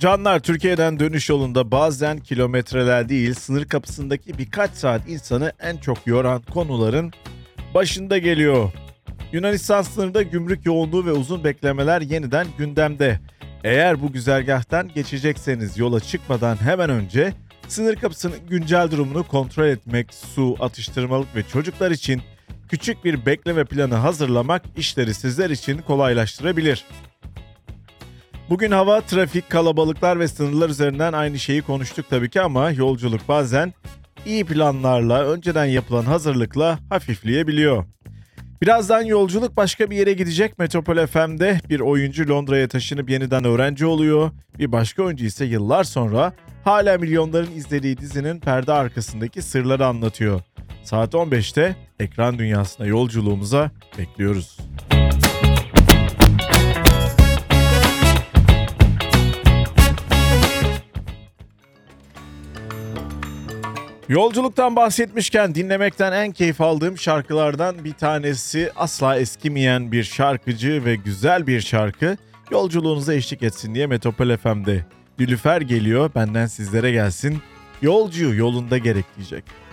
Canlar, Türkiye'den dönüş yolunda bazen kilometreler değil, sınır kapısındaki birkaç saat insanı en çok yoran konuların başında geliyor. Yunanistan sınırında gümrük yoğunluğu ve uzun beklemeler yeniden gündemde. Eğer bu güzergahtan geçecekseniz yola çıkmadan hemen önce sınır kapısının güncel durumunu kontrol etmek, su, atıştırmalık ve çocuklar için küçük bir bekleme planı hazırlamak işleri sizler için kolaylaştırabilir. Bugün hava, trafik, kalabalıklar ve sınırlar üzerinden aynı şeyi konuştuk tabii ki ama yolculuk bazen iyi planlarla, önceden yapılan hazırlıkla hafifleyebiliyor. Birazdan yolculuk başka bir yere gidecek. Metropol FM'de bir oyuncu Londra'ya taşınıp yeniden öğrenci oluyor. Bir başka oyuncu ise yıllar sonra hala milyonların izlediği dizinin perde arkasındaki sırları anlatıyor. Saat 15'te ekran dünyasına yolculuğumuza bekliyoruz. Yolculuktan bahsetmişken dinlemekten en keyif aldığım şarkılardan bir tanesi, asla eskimeyen bir şarkıcı ve güzel bir şarkı. Yolculuğunuza eşlik etsin diye Metropol FM'de Nilüfer geliyor, benden sizlere gelsin. Yolcu yolunda gerek diyecek.